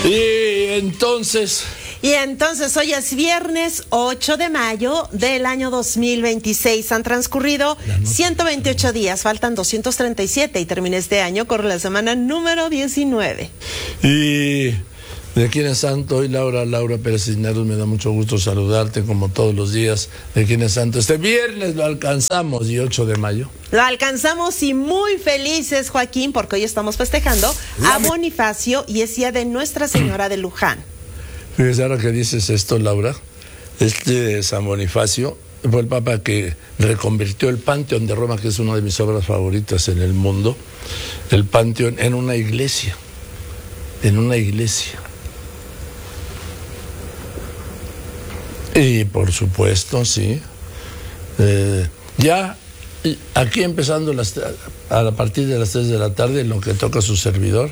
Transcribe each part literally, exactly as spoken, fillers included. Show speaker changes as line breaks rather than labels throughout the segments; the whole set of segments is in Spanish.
Y entonces...
Y entonces hoy es viernes ocho de mayo del año dos mil veintiséis. Han transcurrido ciento veintiocho días, faltan doscientos treinta y siete y termina este año, corre la semana número diecinueve.
Y de quién es santo hoy, Laura, Laura Pérez Cisneros, me da mucho gusto saludarte como todos los días. De quién es santo, este viernes lo alcanzamos y ocho de mayo.
Lo alcanzamos y muy felices, Joaquín, porque hoy estamos festejando a Bonifacio y es día de Nuestra Señora de Luján.
Fíjese, ahora que dices esto, Laura, este San Bonifacio fue el papa que reconvirtió el Panteón de Roma, que es una de mis obras favoritas en el mundo, el Panteón en una iglesia, en una iglesia. Y por supuesto, sí, eh, ya aquí empezando las, a partir de las tres de la tarde, en lo que toca a su servidor,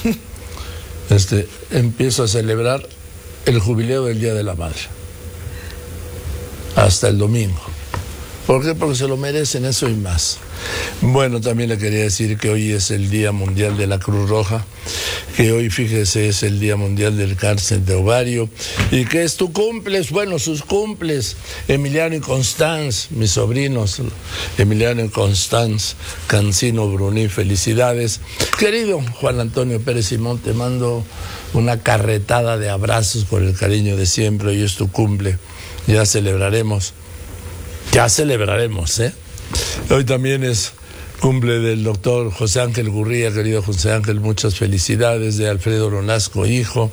este, empiezo a celebrar el jubileo del Día de la Madre hasta el domingo. ¿Por qué? Porque se lo merecen, eso y más. Bueno, también le quería decir que hoy es el Día Mundial de la Cruz Roja, que hoy, fíjese, es el Día Mundial del Cáncer de Ovario, y que es tu cumples, bueno, sus cumples, Emiliano y Constanz, mis sobrinos, Emiliano y Constanz Cancino Bruní, felicidades. Querido Juan Antonio Pérez Simón, te mando una carretada de abrazos por el cariño de siempre. Hoy es tu cumple, ya celebraremos, ya celebraremos, ¿eh? Hoy también es cumple del doctor José Ángel Gurría, querido José Ángel, muchas felicidades, de Alfredo Lonasco, hijo,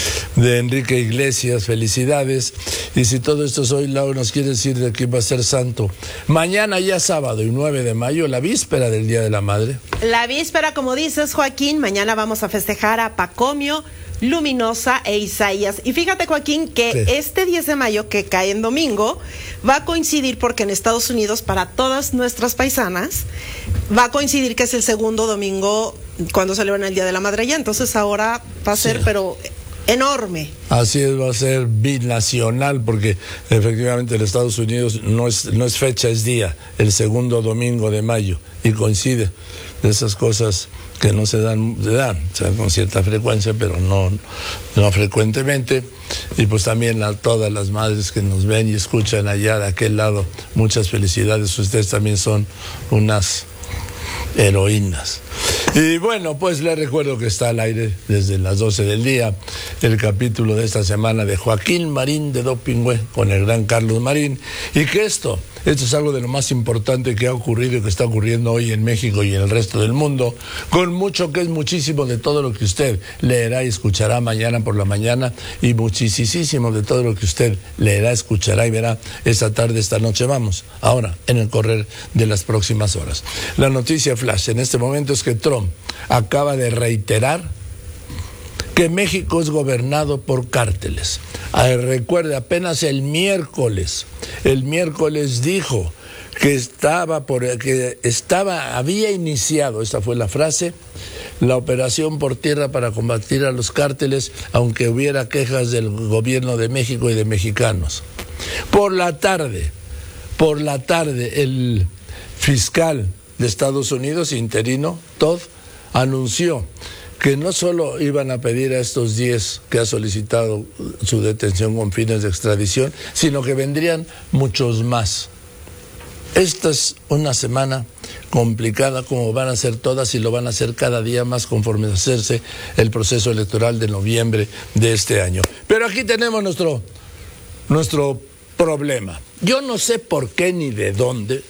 de Enrique Iglesias, felicidades. Y si todo esto es hoy, Laura, nos quiere decir de quién va a ser santo. Mañana ya sábado y nueve de mayo, la víspera del Día de la Madre.
La víspera, como dices, Joaquín, mañana vamos a festejar a Pacomio, Luminosa e Isaías. Y fíjate, Joaquín, que sí, este diez de mayo, que cae en domingo, va a coincidir, porque en Estados Unidos, para todas nuestras paisanas, va a coincidir que es el segundo domingo cuando celebran el Día de la Madre ya. Entonces ahora va a ser, sí, pero enorme.
Así es, va a ser binacional, porque efectivamente en Estados Unidos no es, no es fecha, es día, el segundo domingo de mayo, y coincide. De esas cosas que no se dan, se dan, se dan con cierta frecuencia, pero no, no frecuentemente. Y pues también a todas las madres que nos ven y escuchan allá de aquel lado, muchas felicidades. Ustedes también son unas heroínas. Y bueno, pues les recuerdo que está al aire desde las doce del día el capítulo de esta semana de Joaquín Marín de Dopingüe con el gran Carlos Marín, y que esto, esto es algo de lo más importante que ha ocurrido y que está ocurriendo hoy en México y en el resto del mundo, con mucho que es muchísimo de todo lo que usted leerá y escuchará mañana por la mañana, y muchísimo de todo lo que usted leerá, escuchará y verá esta tarde, esta noche. Vamos, ahora, en el correr de las próximas horas. La noticia flash en este momento es que Trump acaba de reiterar que México es gobernado por cárteles. Ay, recuerde, apenas el miércoles, el miércoles dijo que estaba por, que estaba, había iniciado, esta fue la frase, la operación por tierra para combatir a los cárteles, aunque hubiera quejas del gobierno de México y de mexicanos. Por la tarde, por la tarde, el fiscal de Estados Unidos, interino, Todd, anunció que no solo iban a pedir a estos diez que ha solicitado su detención con fines de extradición, sino que vendrían muchos más. Esta es una semana complicada, como van a ser todas, y lo van a hacer cada día más conforme a hacerse el proceso electoral de noviembre de este año. Pero aquí tenemos nuestro, nuestro problema. Yo no sé por qué ni de dónde.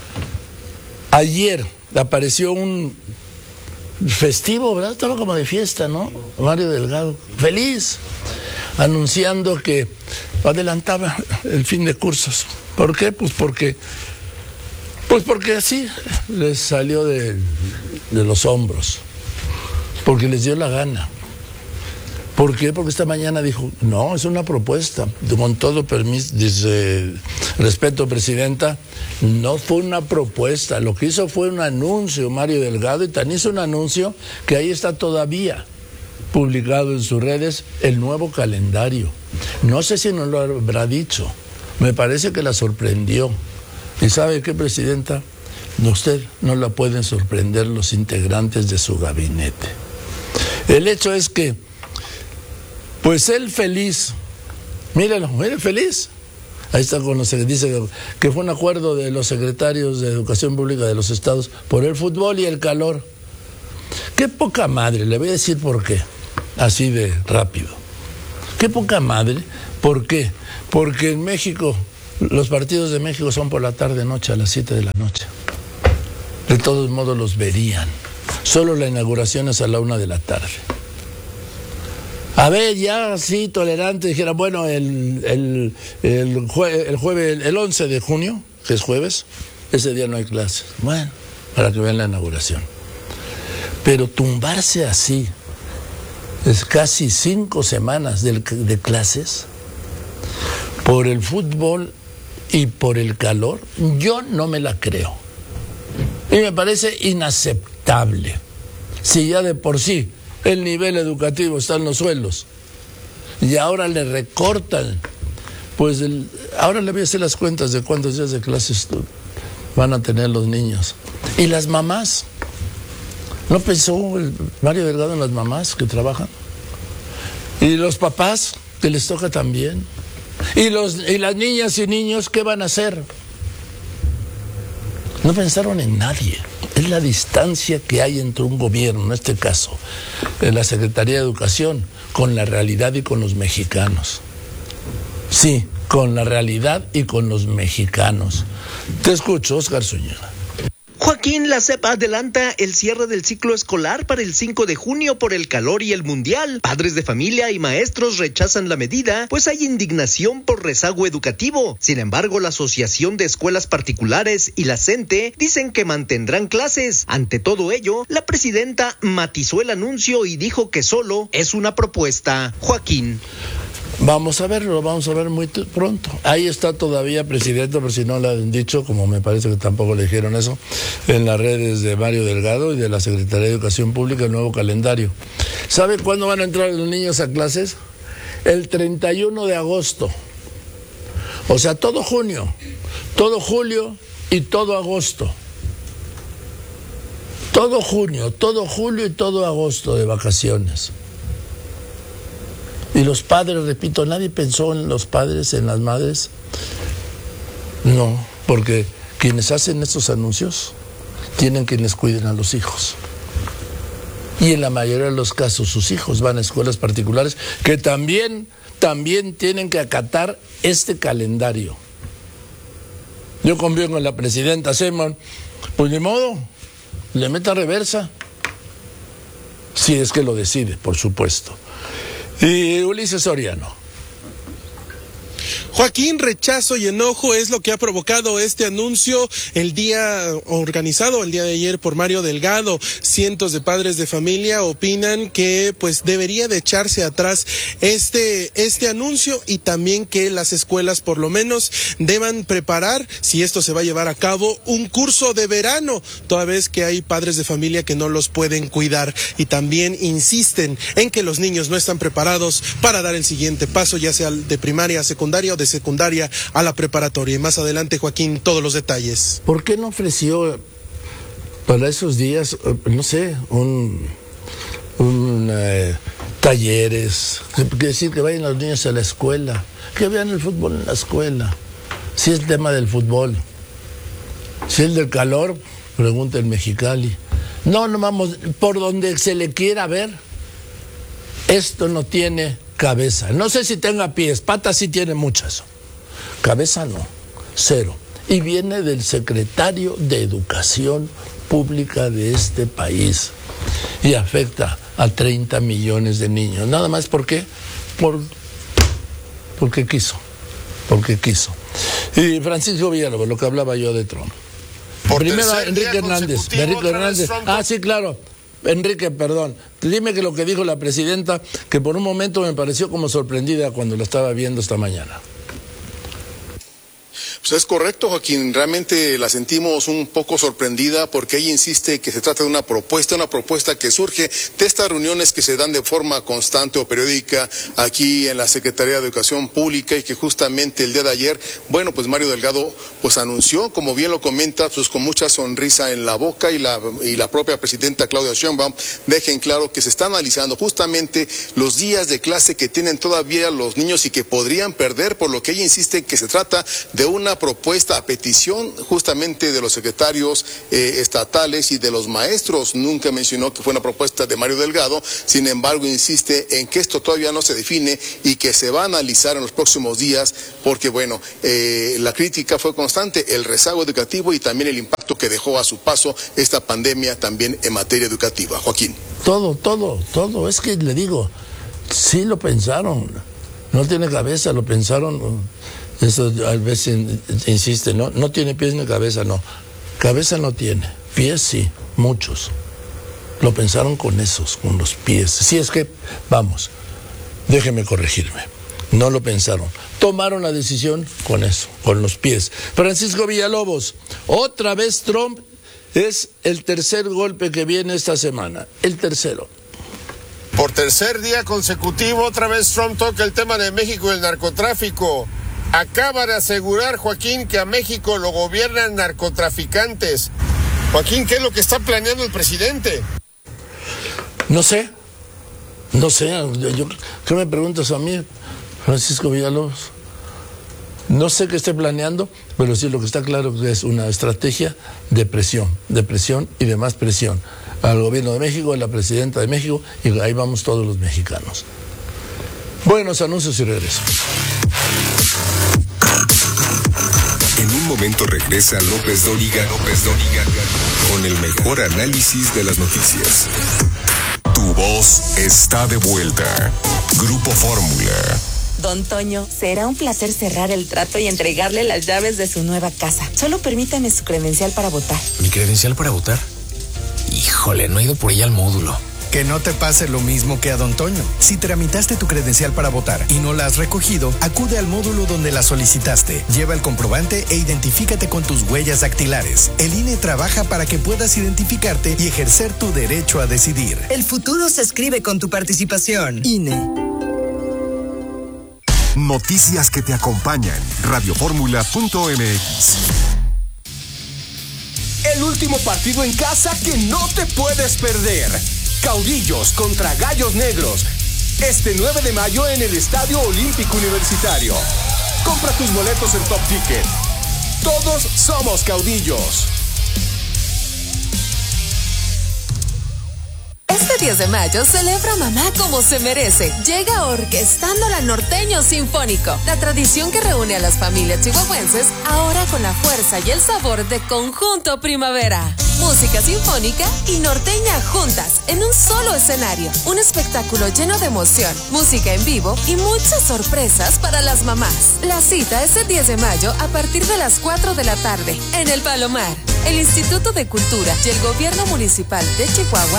Ayer apareció un festivo, ¿verdad? Todo como de fiesta, ¿no? Mario Delgado, feliz, anunciando que adelantaba el fin de cursos. ¿Por qué? Pues porque, pues porque así les salió de, de los hombros, porque les dio la gana. ¿Por qué? Porque esta mañana dijo, no, es una propuesta, con todo permiso, dice, respeto, presidenta, no fue una propuesta, lo que hizo fue un anuncio, Mario Delgado, y tan hizo un anuncio que ahí está todavía publicado en sus redes el nuevo calendario. No sé si nos lo habrá dicho, me parece que la sorprendió. ¿Y sabe qué, presidenta? Usted no la pueden sorprender los integrantes de su gabinete. El hecho es que Pues él feliz, míralo, mire feliz. Ahí está con los que dice que fue un acuerdo de los secretarios de Educación Pública de los estados por el fútbol y el calor. Qué poca madre, le voy a decir por qué, así de rápido. Qué poca madre, ¿por qué? Porque en México, los partidos de México son por la tarde noche, a las siete de la noche. De todos modos los verían. Solo la inauguración es a la una de la tarde. A ver, ya así tolerante, dijera, bueno, el, el, el, jue, el jueves, el once de junio, que es jueves, ese día no hay clases. Bueno, para que vean la inauguración. Pero tumbarse así, es casi cinco semanas de, de clases, por el fútbol y por el calor, yo no me la creo. Y me parece inaceptable. Si ya de por sí el nivel educativo está en los suelos y ahora le recortan, pues el, ahora le voy a hacer las cuentas de cuántos días de clases van a tener los niños. Y las mamás, ¿no pensó el Mario Delgado en las mamás que trabajan? Y los papás, que les toca también. Y, los, y las niñas y niños, ¿qué van a hacer? No pensaron en nadie. Es la distancia que hay entre un gobierno, en este caso, en la Secretaría de Educación, con la realidad y con los mexicanos. Sí, con la realidad y con los mexicanos. Te escucho, Oscar Zúñiga.
Joaquín, la C E P adelanta el cierre del ciclo escolar para el cinco de junio por el calor y el mundial. Padres de familia y maestros rechazan la medida, pues hay indignación por rezago educativo. Sin embargo, la Asociación de Escuelas Particulares y la CENTE dicen que mantendrán clases. Ante todo ello, la presidenta matizó el anuncio y dijo que solo es una propuesta. Joaquín.
Vamos a verlo, vamos a ver muy t- pronto. Ahí está todavía, presidente, por si no lo han dicho, como me parece que tampoco le dijeron eso, en las redes de Mario Delgado y de la Secretaría de Educación Pública, el nuevo calendario. ¿Sabe cuándo van a entrar los niños a clases? El treinta y uno de agosto. O sea, todo junio, todo julio y todo agosto. Todo junio, todo julio y todo agosto de vacaciones. Y los padres, repito, nadie pensó en los padres, en las madres. No, porque quienes hacen estos anuncios tienen quienes cuiden a los hijos. Y en la mayoría de los casos sus hijos van a escuelas particulares que también, también tienen que acatar este calendario. Yo confío en la presidenta Sheinbaum, pues ni modo, le meta reversa. Si es que lo decide, por supuesto. Y Ulises Soriano.
Joaquín, rechazo y enojo es lo que ha provocado este anuncio el día organizado el día de ayer por Mario Delgado. Cientos de padres de familia opinan que pues debería de echarse atrás este este anuncio y también que las escuelas por lo menos deban preparar, si esto se va a llevar a cabo, un curso de verano, toda vez que hay padres de familia que no los pueden cuidar, y también insisten en que los niños no están preparados para dar el siguiente paso, ya sea de primaria a secundaria o de secundaria a la preparatoria. Y más adelante, Joaquín, todos los detalles.
¿Por qué no ofreció para esos días, no sé, un, un eh, talleres? Quiere decir que vayan los niños a la escuela, que vean el fútbol en la escuela. Si es el tema del fútbol, si es el del calor, pregunta el Mexicali. No, no vamos, por donde se le quiera ver, esto no tiene cabeza. No sé si tenga pies, patas sí tiene muchas. Cabeza no, cero. Y viene del secretario de Educación Pública de este país. Y afecta a treinta millones de niños. Nada más, ¿por qué? Por, porque quiso. Porque quiso. Y Francisco Villalobos, lo que hablaba yo de Trump. Por Primero, Enrique Hernández. Enrique Hernández. Ah, sí, claro. Enrique, perdón, dime que lo que dijo la presidenta, que por un momento me pareció como sorprendida cuando la estaba viendo esta mañana.
Pues es correcto, Joaquín. Realmente la sentimos un poco sorprendida porque ella insiste que se trata de una propuesta, una propuesta que surge de estas reuniones que se dan de forma constante o periódica aquí en la Secretaría de Educación Pública y que justamente el día de ayer, bueno, pues Mario Delgado pues anunció, como bien lo comenta, pues con mucha sonrisa en la boca y la, y la propia presidenta Claudia Sheinbaum dejen claro que se está analizando justamente los días de clase que tienen todavía los niños y que podrían perder, por lo que ella insiste que se trata de una propuesta a petición justamente de los secretarios eh, estatales y de los maestros. Nunca mencionó que fue una propuesta de Mario Delgado, sin embargo insiste en que esto todavía no se define y que se va a analizar en los próximos días porque bueno, eh, la crítica fue constante, el rezago educativo y también el impacto que dejó a su paso esta pandemia también en materia educativa. Joaquín.
Todo, todo, todo, es que le digo, sí lo pensaron, no tiene cabeza, lo pensaron. Eso a veces insiste, no, no tiene pies ni cabeza, no. Cabeza no tiene, pies sí, muchos. Lo pensaron con esos, con los pies. Si es que, vamos, déjeme corregirme, no lo pensaron. Tomaron la decisión con eso, con los pies. Francisco Villalobos, otra vez Trump es el tercer golpe que viene esta semana, el tercero.
Por tercer día consecutivo, otra vez Trump toca el tema de México y el narcotráfico. Acaba de asegurar, Joaquín, que a México lo gobiernan narcotraficantes. Joaquín, ¿qué es lo que está planeando el presidente?
No sé, no sé, yo, ¿qué me preguntas a mí, Francisco Villalobos? No sé qué esté planeando, pero sí lo que está claro es una estrategia de presión, de presión y de más presión al gobierno de México, a la presidenta de México, y ahí vamos todos los mexicanos. Buenos anuncios y regreso.
En un momento regresa López Dóriga, López Dóriga, con el mejor análisis de las noticias. Tu voz está de vuelta. Grupo Fórmula.
Don Toño, será un placer cerrar el trato y entregarle las llaves de su nueva casa. Solo permítame su credencial para votar.
¿Mi credencial para votar? Híjole, no he ido por ella al módulo.
Que no te pase lo mismo que a Don Toño. Si tramitaste tu credencial para votar y no la has recogido, acude al módulo donde la solicitaste. Lleva el comprobante e identifícate con tus huellas dactilares. El I N E trabaja para que puedas identificarte y ejercer tu derecho a decidir.
El futuro se escribe con tu participación. I N E.
Noticias que te acompañan. radioformula punto m x.
El último partido en casa que no te puedes perder. Caudillos contra Gallos Negros. Este nueve de mayo en el Estadio Olímpico Universitario. Compra tus boletos en Top Ticket. Todos somos caudillos.
Este diez de mayo celebra mamá como se merece. Llega Orquestando la Norteño Sinfónico, la tradición que reúne a las familias chihuahuenses, ahora con la fuerza y el sabor de Conjunto Primavera. Música sinfónica y norteña juntas en un solo escenario. Un espectáculo lleno de emoción, música en vivo y muchas sorpresas para las mamás. La cita es el diez de mayo a partir de las cuatro de la tarde en el Palomar. El Instituto de Cultura y el Gobierno Municipal de Chihuahua